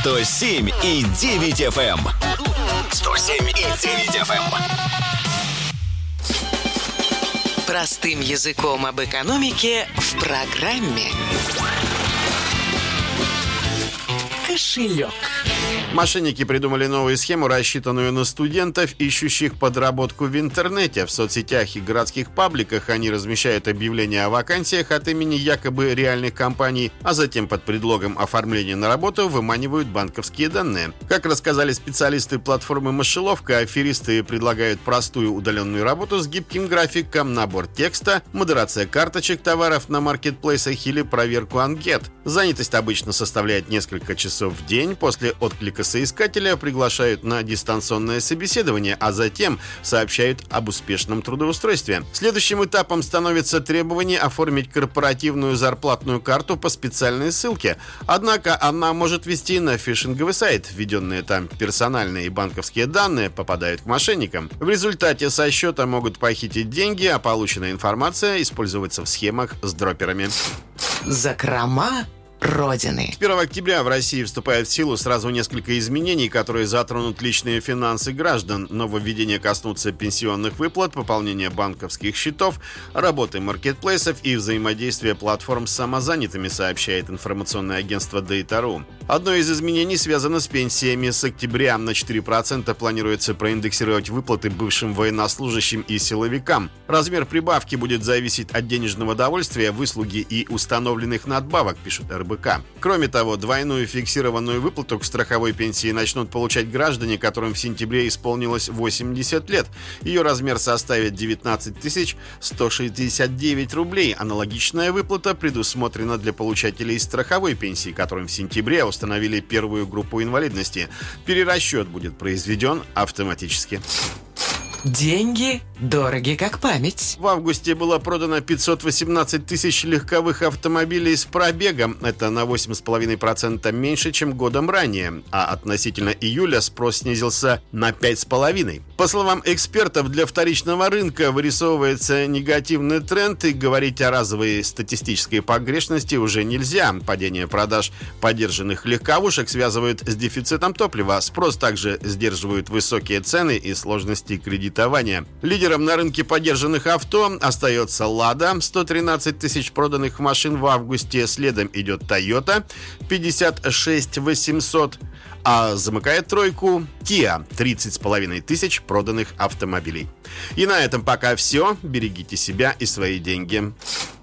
107,9 FM. 107,9 FM. Простым языком об экономике в программе «Кошелек». Мошенники придумали новую схему, рассчитанную на студентов, ищущих подработку в интернете. В соцсетях и городских пабликах они размещают объявления о вакансиях от имени якобы реальных компаний, а затем под предлогом оформления на работу выманивают банковские данные. Как рассказали специалисты платформы «Мышеловка», аферисты предлагают простую удаленную работу с гибким графиком, набор текста, модерация карточек товаров на маркетплейсах или проверку анкет. Занятость обычно составляет несколько часов в день. После отклика соискателя приглашают на дистанционное собеседование, а затем сообщают об успешном трудоустройстве. Следующим этапом становится требование оформить корпоративную зарплатную карту по специальной ссылке. Однако она может вести на фишинговый сайт. Введенные там персональные и банковские данные попадают к мошенникам. В результате со счета могут похитить деньги, а полученная информация используется в схемах с дроперами. Закрома Родины. С 1 октября в России вступает в силу сразу несколько изменений, которые затронут личные финансы граждан. Нововведения коснутся пенсионных выплат, пополнения банковских счетов, работы маркетплейсов и взаимодействия платформ с самозанятыми, сообщает информационное агентство Data.ru. Одно из изменений связано с пенсиями. С октября на 4% планируется проиндексировать выплаты бывшим военнослужащим и силовикам. Размер прибавки будет зависеть от денежного довольствия, выслуги и установленных надбавок, пишет РБК. Кроме того, двойную фиксированную выплату к страховой пенсии начнут получать граждане, которым в сентябре исполнилось 80 лет. Ее размер составит 19 169 рублей. Аналогичная выплата предусмотрена для получателей страховой пенсии, которым в сентябре установили первую группу инвалидности. Перерасчет будет произведен автоматически. Деньги дороги как память. В августе было продано 518 тысяч легковых автомобилей с пробегом. Это на 8,5% меньше, чем годом ранее. А относительно июля спрос снизился на 5,5%. По словам экспертов, для вторичного рынка вырисовывается негативный тренд, и говорить о разовой статистической погрешности уже нельзя. Падение продаж подержанных легковушек связывают с дефицитом топлива. Спрос также сдерживают высокие цены и сложности кредитования. Лидером на рынке подержанных авто остается «Лада», 113 тысяч проданных машин в августе. Следом идет «Тойота», 56 800, а замыкает тройку «Киа», 30,5 тысяч проданных автомобилей. И на этом пока все. Берегите себя и свои деньги.